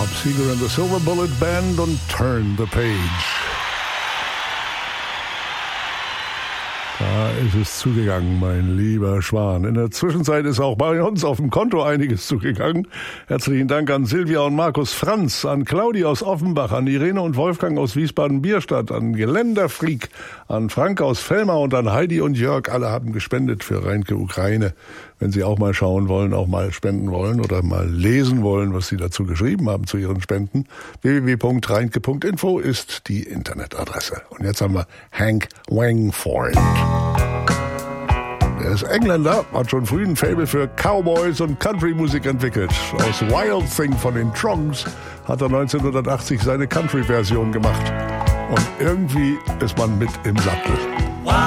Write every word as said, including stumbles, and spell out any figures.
Bob Seger and the Silver Bullet Band und Turn the Page. Da ist es zugegangen, mein lieber Schwan. In der Zwischenzeit ist auch bei uns auf dem Konto einiges zugegangen. Herzlichen Dank an Silvia und Markus Franz, an Claudi aus Offenbach, an Irene und Wolfgang aus Wiesbaden-Bierstadt, an Geländerfreak, an Frank aus Vellmar und an Heidi und Jörg. Alle haben gespendet für Rheinke Ukraine. Wenn Sie auch mal schauen wollen, auch mal spenden wollen oder mal lesen wollen, was Sie dazu geschrieben haben zu Ihren Spenden, w w w punkt rheinke punkt info ist die Internetadresse. Und jetzt haben wir Hank Wangford. Er ist Engländer, hat schon früh ein Faible für Cowboys und Country-Musik entwickelt. Aus Wild Thing von den Trongs hat er neunzehnhundertachtzig seine Country-Version gemacht. Und irgendwie ist man mit im Sattel.